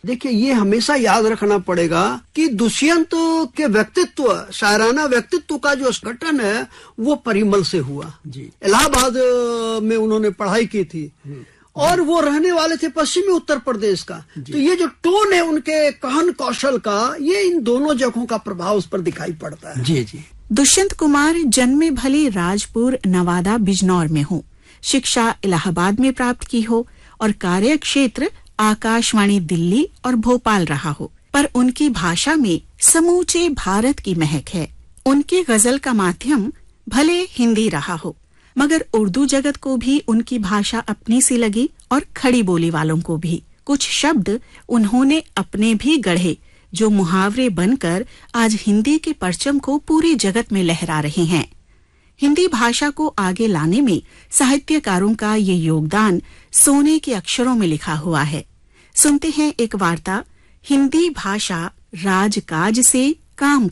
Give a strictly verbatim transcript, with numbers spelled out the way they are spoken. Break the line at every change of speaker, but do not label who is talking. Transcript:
देखिए, ये हमेशा याद रखना पड़ेगा कि दुष्यंत के व्यक्तित्व, शायराना व्यक्तित्व का जो गठन है वो परिमल से हुआ। जी। इलाहाबाद में उन्होंने पढ़ाई की थी और वो रहने वाले थे पश्चिमी उत्तर प्रदेश का। तो ये जो टोन है उनके कहन कौशल का, ये इन दोनों जगहों का प्रभाव उस पर दिखाई पड़ता है।
जी जी।
दुष्यंत कुमार जन्मे भले राजपुर नवादा बिजनौर में हो, शिक्षा इलाहाबाद में प्राप्त की हो और कार्य क्षेत्र आकाशवाणी दिल्ली और भोपाल रहा हो, पर उनकी भाषा में समूचे भारत की महक है। उनकी गजल का माध्यम भले हिंदी रहा हो, मगर उर्दू जगत को भी उनकी भाषा अपनी सी लगी और खड़ी बोली वालों को भी। कुछ शब्द उन्होंने अपने भी गढ़े जो मुहावरे बनकर आज हिंदी के परचम को पूरे जगत में लहरा रहे हैं। हिंदी भाषा को आगे लाने में साहित्यकारों का ये योगदान सोने के अक्षरों में लिखा हुआ है। सुनते हैं एक वार्ता, हिंदी भाषा राजकाज से काम